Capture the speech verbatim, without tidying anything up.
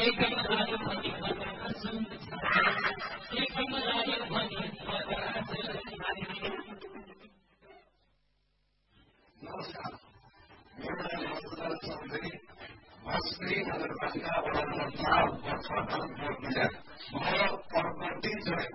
Mostly, other than that, what I'm not proud, what's what I'm not yet. More property,